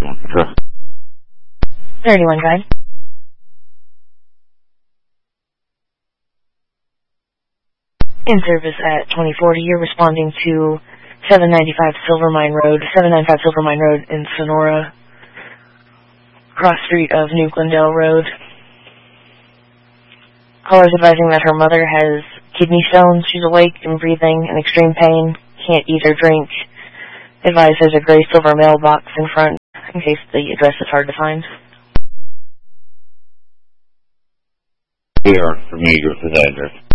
31 guide. In service at 2040, you're responding to 795 Silvermine Road, 795 Silvermine Road in Sonora, cross street of New Glendale Road. Caller's advising that her mother has kidney stones. She's awake and breathing in extreme pain, can't eat or drink. Advise there's a gray silver mailbox in front in case the address is hard to find. Here, for me, your address.